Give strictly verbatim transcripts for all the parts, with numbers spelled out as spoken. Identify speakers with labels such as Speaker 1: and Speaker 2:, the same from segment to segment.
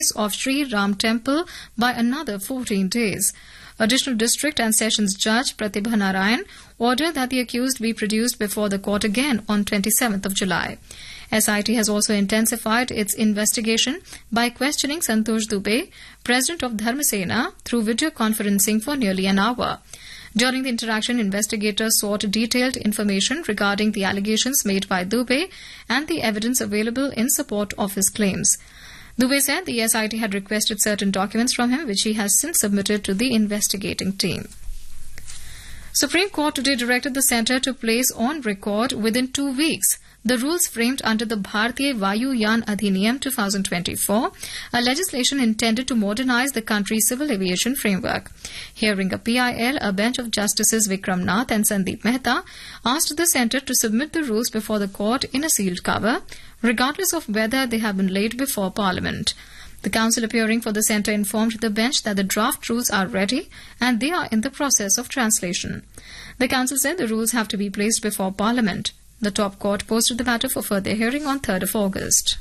Speaker 1: of Sri Ram Temple by another fourteen days. Additional District and Sessions Judge Pratibha Narayan ordered that the accused be produced before the court again on twenty-seventh of July. S I T has also intensified its investigation by questioning Santosh Dubey, president of Dharma Sena, through video conferencing for nearly an hour. During the interaction, investigators sought detailed information regarding the allegations made by Dubey and the evidence available in support of his claims. Dubey said the S I T had requested certain documents from him, which he has since submitted to the investigating team. Supreme Court today directed the centre to place on record within two weeks the rules framed under the Bharatiya Vayuyan Adhiniyam twenty twenty-four, a legislation intended to modernize the country's civil aviation framework. Hearing a P I L, a bench of Justices Vikram Nath and Sandeep Mehta asked the centre to submit the rules before the court in a sealed cover, regardless of whether they have been laid before Parliament. The counsel appearing for the centre informed the bench that the draft rules are ready and they are in the process of translation. The counsel said the rules have to be placed before Parliament. The top court posted the matter for further hearing on third of August.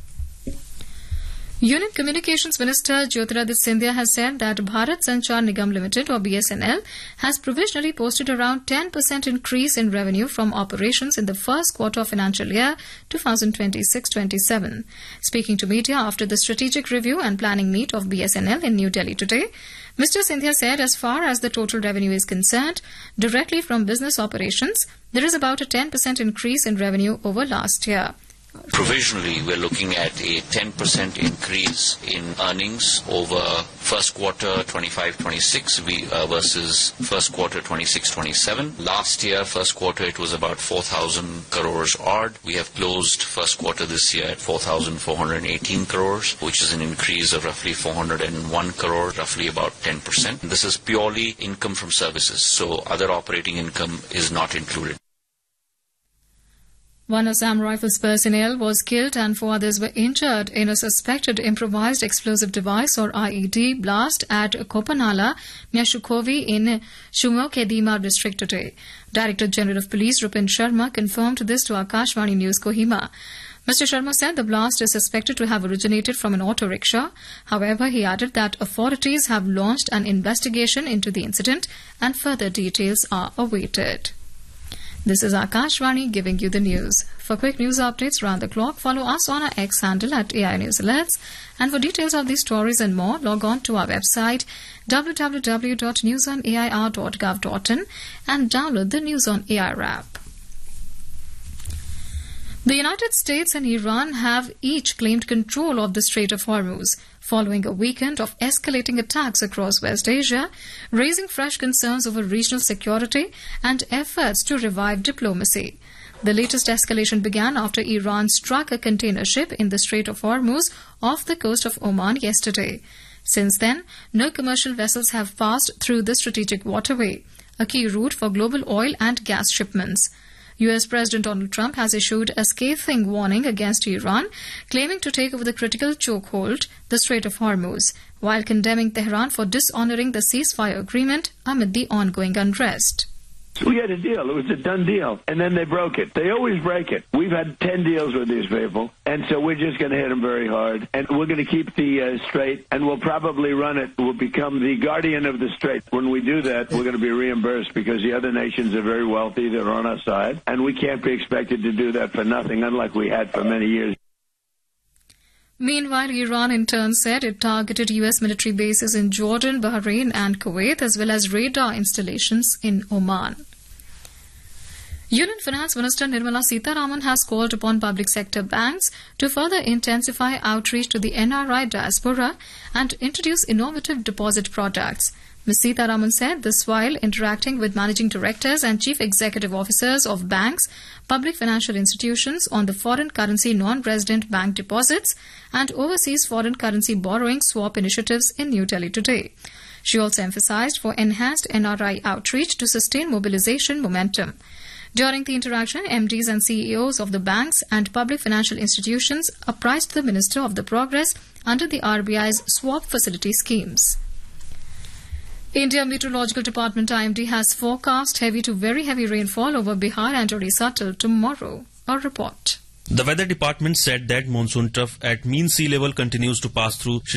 Speaker 1: Union Communications Minister Jyotiraditya Scindia has said that Bharat Sanchar Nigam Limited, or B S N L, has provisionally posted around ten percent increase in revenue from operations in the first quarter of financial year twenty twenty-six twenty-seven. Speaking to media after the strategic review and planning meet of B S N L in New Delhi today, Mister Scindia said as far as the total revenue is concerned, directly from business operations, there is about a ten percent increase in revenue over last year.
Speaker 2: Provisionally, we're looking at a ten percent increase in earnings over first quarter twenty-five twenty-six we, uh, versus first quarter twenty-six twenty-seven. Last year, first quarter, it was about four thousand crores odd. We have closed first quarter this year at four thousand four hundred eighteen crores, which is an increase of roughly four hundred one crores, roughly about ten percent. This is purely income from services, so other operating income is not included.
Speaker 1: One Assam Rifles personnel was killed and four others were injured in a suspected improvised explosive device or I E D blast at Kopanala near Shukhovi in Shumo Kedima district today. Director General of Police Rupin Sharma confirmed this to Akashvani News Kohima. Mister Sharma said the blast is suspected to have originated from an auto rickshaw. However, he added that authorities have launched an investigation into the incident and further details are awaited. This is Akashvani giving you the news. For quick news updates round the clock, follow us on our X handle at A I News Alerts. And for details of these stories and more, log on to our website w w w dot news on a i r dot gov dot in and download the News on A I R app. The United States and Iran have each claimed control of the Strait of Hormuz, following a weekend of escalating attacks across West Asia, raising fresh concerns over regional security and efforts to revive diplomacy. The latest escalation began after Iran struck a container ship in the Strait of Hormuz off the coast of Oman yesterday. Since then, no commercial vessels have passed through the strategic waterway, a key route for global oil and gas shipments. U S President Donald Trump has issued a scathing warning against Iran, claiming to take over the critical chokehold, the Strait of Hormuz, while condemning Tehran for dishonoring the ceasefire agreement amid the ongoing unrest.
Speaker 3: We had a deal. It was a done deal. And then they broke it. They always break it. We've had ten deals with these people. And so we're just going to hit them very hard. And we're going to keep the uh, strait. And we'll probably run it. We'll become the guardian of the strait. When we do that, we're going to be reimbursed because the other nations are very wealthy. They're on our side. And we can't be expected to do that for nothing, unlike we had for many years.
Speaker 1: Meanwhile, Iran in turn said it targeted U S military bases in Jordan, Bahrain and Kuwait, as well as radar installations in Oman. Union Finance Minister Nirmala Sitharaman has called upon public sector banks to further intensify outreach to the N R I diaspora and introduce innovative deposit products. Miz Sitharaman said this while interacting with managing directors and chief executive officers of banks, public financial institutions on the foreign currency non-resident bank deposits and overseas foreign currency borrowing swap initiatives in New Delhi today. She also emphasized for enhanced N R I outreach to sustain mobilization momentum. During the interaction, M Ds and C E Os of the banks and public financial institutions apprised the Minister of the progress under the R B I's swap facility schemes. India Meteorological Department I M D has forecast heavy to very heavy rainfall over Bihar and Orissa till tomorrow. A report.
Speaker 4: The weather department said that monsoon trough at mean sea level continues to pass through